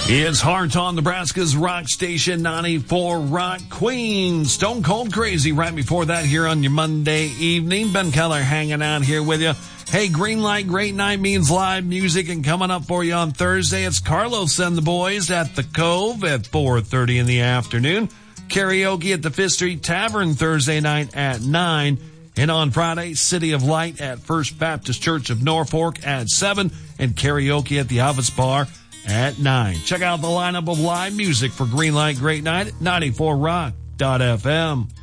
It's Heart on Nebraska's Rock Station 94 Rock Queen. Stone Cold Crazy right before that here on your Monday evening. Ben Keller hanging out here with you. Hey, Green Light Great Night means live music, and coming up for you on Thursday, it's Carlos and the Boys at the Cove at 4:30 in the afternoon. Karaoke at the Fifth Street Tavern Thursday night at 9. And on Friday, City of Light at First Baptist Church of Norfolk at 7. And karaoke at the Office Bar at 9. Check out the lineup of live music for Green Light Great Night at 94rock.fm.